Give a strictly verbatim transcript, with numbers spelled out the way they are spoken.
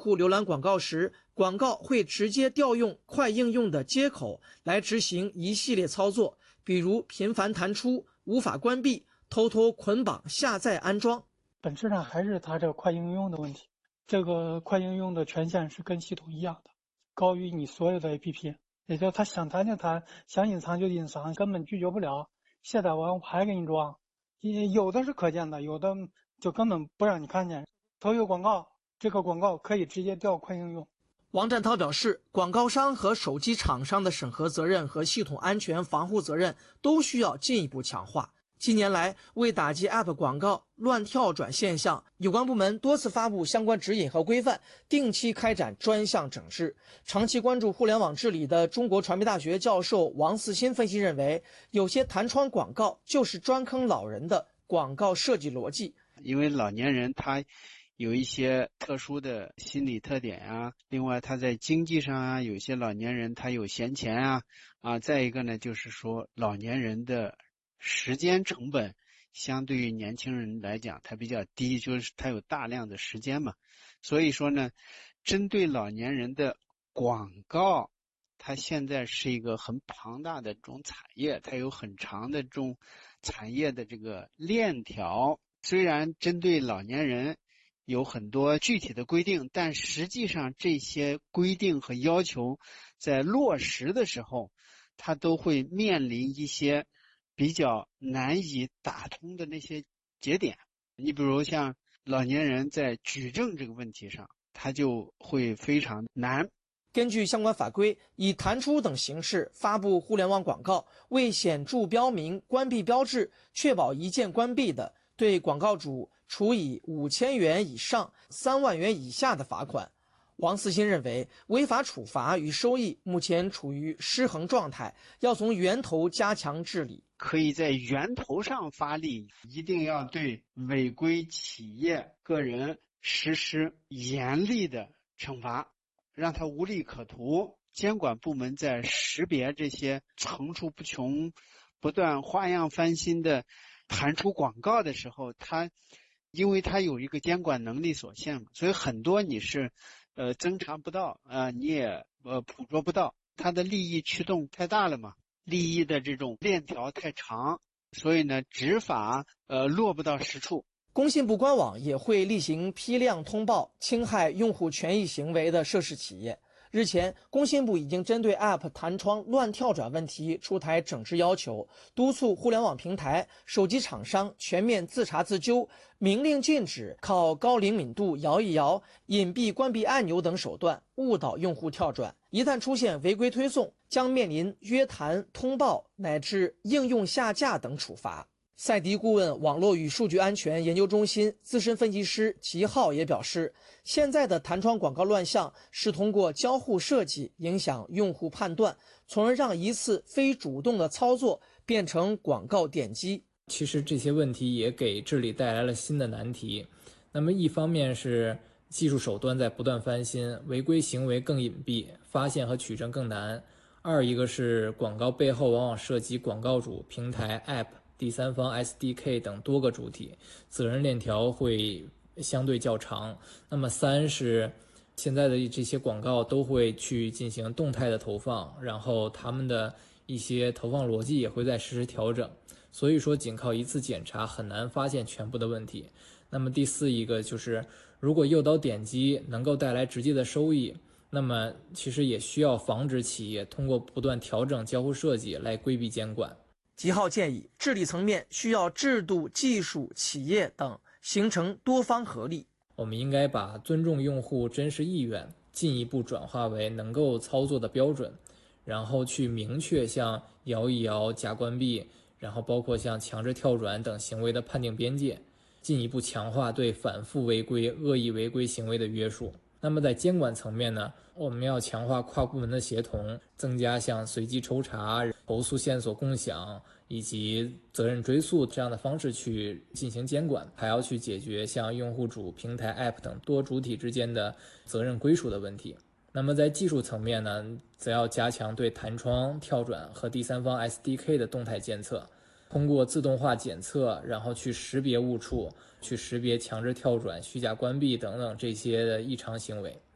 户浏览广告时，广告会直接调用快应用的接口来执行一系列操作，比如频繁弹出、无法关闭、偷偷捆绑下载安装。 本质上还是它这个快应用的问题。这个快应用的权限是跟系统一样的，高于你所有的 A P P， 也就是它想弹就弹，想隐藏就隐藏，根本拒绝不了。卸载完我还给你装，有的是可见的，有的就根本不让你看见。投有广告，这个广告可以直接调快应用。 王占涛表示，广告商和手机厂商的审核责任和系统安全防护责任都需要进一步强化。近年来，为打击 App 广告乱跳转现象，有关部门多次发布相关指引和规范，定期开展专项整治。长期关注互联网治理的中国传媒大学教授王四新分析认为，有些弹窗广告就是专坑老人的广告设计逻辑。 因为老年人他有一些特殊的心理特点啊，另外他在经济上啊，有些老年人他有闲钱啊，啊，再一个呢，就是说老年人的时间成本相对于年轻人来讲它比较低，就是他有大量的时间嘛，所以说呢，针对老年人的广告，它现在是一个很庞大的这种产业，它有很长的这种产业的这个链条。虽然针对老年人有很多具体的规定，但实际上这些规定和要求在落实的时候，它都会面临一些比较难以打通的那些节点。你比如像老年人在举证这个问题上，它就会非常难。 根据相关法规，以弹出等形式发布互联网广告，未显著标明关闭标志，确保一键关闭的，对广告主处以五千元以上三万元以下的罚款。王四新认为，违法处罚与收益目前处于失衡状态，要从源头加强治理。 可以在源头上发力，一定要对违规企业、个人实施严厉的惩罚，让他无利可图。监管部门在识别这些层出不穷、不断花样翻新的弹出广告的时候，他因为他有一个监管能力所限嘛，所以很多你是呃侦查不到啊、呃，你也呃捕捉不到，它的利益驱动太大了嘛，利益的这种链条太长，所以呢执法呃落不到实处。 工信部官网也会例行批量通报侵害用户权益行为的涉事企业。日前，工信部已经针对 App 弹窗乱跳转问题出台整治要求，督促互联网平台、手机厂商全面自查自纠，明令禁止靠高灵敏度摇一摇、隐蔽关闭按钮等手段误导用户跳转。一旦出现违规推送，将面临约谈、通报乃至应用下架等处罚。赛迪顾问网络与数据安全研究中心资深分析师齐浩也表示，现在的弹窗广告乱象是通过交互设计影响用户判断，从而让一次非主动的操作变成广告点击。 其实这些问题也给治理带来了新的难题。那么一方面是技术手段在不断翻新，违规行为更隐蔽，发现和取证更难。二一个是广告背后往往涉及广告主、平台、App、第三方 S D K 等多个主体，责任链条会相对较长。那么三是现在的这些广告都会去进行动态的投放，然后他们的一些投放逻辑也会在实时调整，所以说仅靠一次检查很难发现全部的问题。那么第四一个就是如果诱导点击能够带来直接的收益，那么其实也需要防止企业通过不断调整交互设计来规避监管。 吉浩建议，治理层面需要制度、技术、企业等形成多方合力。 我们应该把尊重用户真实意愿进一步转化为能够操作的标准，然后去明确像摇一摇、假关闭，然后包括像强制跳转等行为的判定边界，进一步强化对反复违规、恶意违规行为的约束。那么在监管层面呢，我们要强化跨部门的协同，增加像随机抽查、投诉线索共享以及责任追溯这样的方式去进行监管，还要去解决像用户主、平台、App 等多主体之间的责任归属的问题。那么在技术层面呢，则要加强对弹窗、跳转和第三方 S D K 的动态监测，通过自动化检测，然后去识别误触，去识别强制跳转、虚假关闭等等这些异常行为。